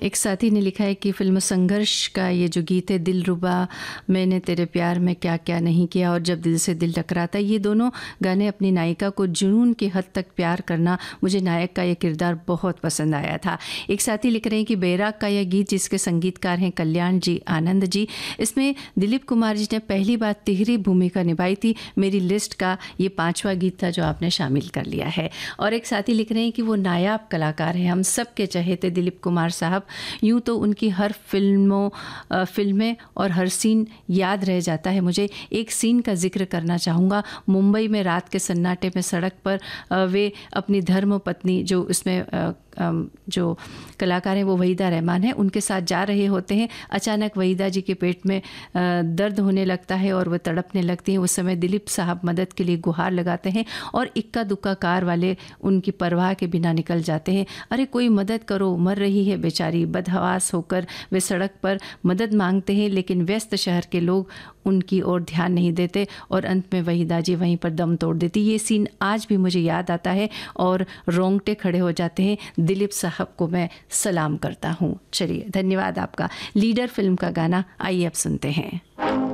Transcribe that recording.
एक साथी ने लिखा है कि फ़िल्म संघर्ष का ये जो गीत है, दिलरुबा मैंने तेरे प्यार में क्या क्या नहीं किया और जब दिल से दिल टकराता, ये दोनों गाने अपनी नायिका को जुनून की हद तक प्यार करना, मुझे नायक का ये किरदार बहुत पसंद आया था। एक साथी लिख रहे हैं कि बैराग का यह गीत जिसके संगीतकार हैं कल्याण जी आनंद जी, इसमें दिलीप कुमार जी ने पहली बार तिहरी भूमिका निभाई थी। मेरी लिस्ट का ये 5वां गीत था जो आपने शामिल कर लिया है। और एक साथी लिख रहे हैं कि वो नायाब कलाकार हैं, हम सब के चहेते दिलीप कुमार साहब। यूँ तो उनकी हर फिल्में और हर सीन याद रह जाता है। मुझे एक सीन का जिक्र करना चाहूँगा। मुंबई में रात के सन्नाटे में सड़क पर वे अपनी धर्म पत्नी, जो इसमें जो कलाकार हैं वो वहीदा रहमान है, उनके साथ जा रहे होते हैं। अचानक वहीदा जी के पेट में दर्द होने लगता है और वो तड़पने लगती हैं। उस समय दिलीप साहब मदद के लिए गुहार लगाते हैं और इक्का दुक्का कार वाले उनकी परवाह के बिना निकल जाते हैं। अरे कोई मदद करो, मर रही है बेचारी। बदहवास होकर वे सड़क पर मदद मांगते हैं, लेकिन व्यस्त शहर के लोग उनकी ओर ध्यान नहीं देते और अंत में वहीदा जी वहीं पर दम तोड़ देती। ये सीन आज भी मुझे याद आता है और रोंगटे खड़े हो जाते हैं। दिलीप साहब को मैं सलाम करता हूँ। चलिए, धन्यवाद आपका। लीडर फिल्म का गाना आइए अब सुनते हैं।